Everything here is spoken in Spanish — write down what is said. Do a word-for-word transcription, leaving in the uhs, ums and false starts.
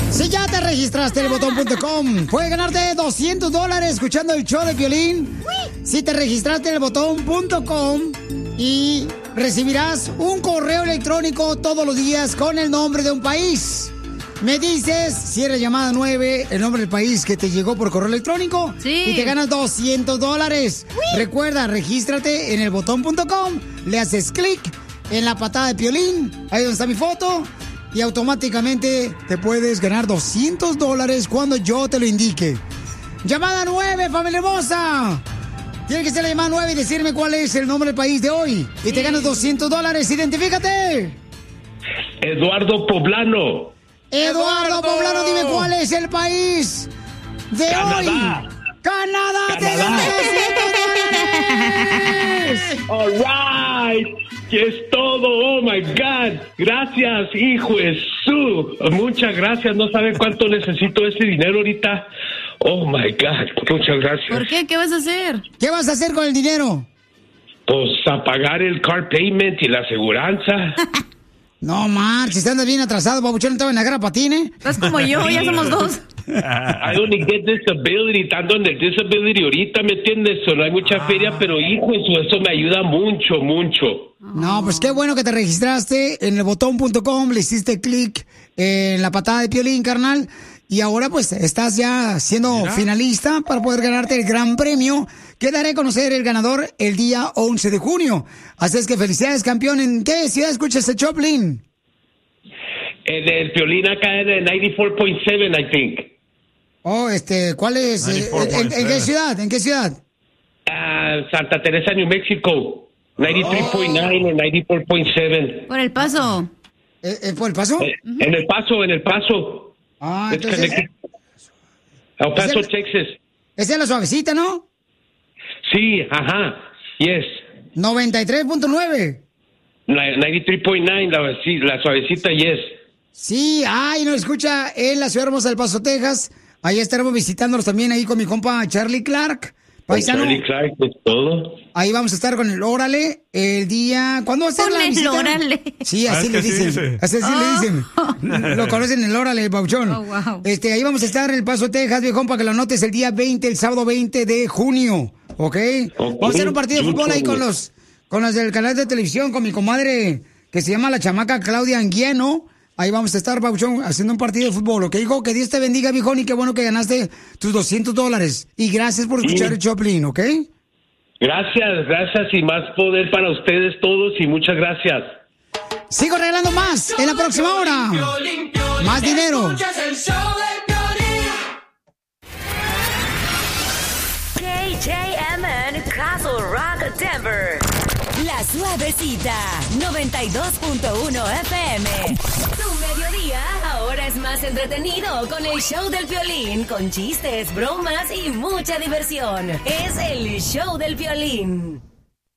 Si ya te registraste en el botón punto com, puedes ganarte doscientos dólares escuchando el show de Piolín. Si te registraste en el botón punto com y recibirás un correo electrónico todos los días con el nombre de un país. Me dices, si eres llamada nueve, el nombre del país que te llegó por correo electrónico. Sí. Y te ganas doscientos dólares. Recuerda, regístrate en el botón punto com, le haces clic en la patada de Piolín, ahí donde está mi foto, y automáticamente te puedes ganar doscientos dólares cuando yo te lo indique. Llamada nueve, familia hermosa. Tiene que ser la llamada nueve y decirme cuál es el nombre del país de hoy. Y te ganas doscientos dólares. ¡Identifícate! Eduardo Poblano. Eduardo Poblano, dime cuál es el país de Canadá. hoy. ¡Canadá! ¡Te ganas doscientos dólares! All right. Que es todo. Oh my God. Gracias, hijo de su. Muchas gracias. No saben cuánto necesito ese dinero ahorita. Oh my God. Muchas gracias. ¿Por qué? ¿Qué vas a hacer? ¿Qué vas a hacer con el dinero? Pues a pagar el car payment y la aseguranza. No, marches, andas bien atrasado, babuchón, no te van a agarrar patines. Estás como yo, ya somos dos. I only get disability, estando en el disability ahorita, ¿me entiendes? No hay mucha feria, pero hijo, eso, eso me ayuda mucho, mucho. No, pues qué bueno que te registraste en el botón punto com, le hiciste clic en la patada de Piolín, carnal, y ahora pues estás ya siendo Mira. finalista para poder ganarte el gran premio que daré a conocer el ganador el día once de junio. Así es que felicidades, campeón. ¿En qué ciudad escuchas el Choplin? En el Piolín acá en el noventa y cuatro punto siete, I think. Oh, este, ¿cuál es? Eh, ¿en, ¿En qué ciudad? ¿En qué ciudad? Uh, Santa Teresa, New Mexico. noventa y tres punto nueve o noventa y cuatro punto siete. Por el Paso. ¿Eh, eh, ¿Por el Paso? Eh, uh-huh. En el Paso, en el Paso. Ah, entonces... El Paso, es Texas. Esa es la suavecita, ¿no? Sí, ajá. Yes. noventa y tres punto nueve. noventa y tres punto nueve, la, sí, la suavecita, yes. Sí, ay, nos escucha en la ciudad hermosa del Paso, Texas. Ahí estaremos visitándolos también ahí con mi compa Charlie Clark. Paisano. Charlie Clark, es todo. Ahí vamos a estar con el Órale el día... ¿Cuándo va a ser con la el visita? Órale. Sí, así le dicen. Sí dice. Así, así oh. le dicen. Lo conocen el Órale, el Pauchón. Oh, wow. Este, ahí vamos a estar en el Paso, Texas, viejón, para que lo anotes el día veinte, el sábado veinte de junio. ¿Ok? okay. Vamos a hacer un partido de fútbol ahí con los, con los del canal de televisión, con mi comadre que se llama la chamaca Claudia Anguiano. Ahí vamos a estar, Pauchón, haciendo un partido de fútbol, ¿ok, hijo? Que Dios te bendiga, viejón, y qué bueno que ganaste tus doscientos dólares. Y gracias por escuchar sí. el Choplin, ¿ok? Gracias, gracias y más poder para ustedes todos y muchas gracias. Sigo regalando más en la próxima hora. Más dinero. K J M N Castle Rock, Denver. La Suavecita, noventa y dos punto uno F M. Tu mediodía ahora es más entretenido con el show del Piolín, con chistes, bromas y mucha diversión. Es el show del Piolín.